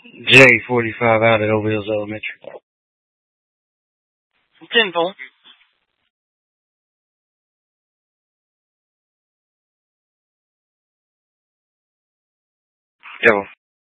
J45 out at Old Hills Elementary. Denville. Devil.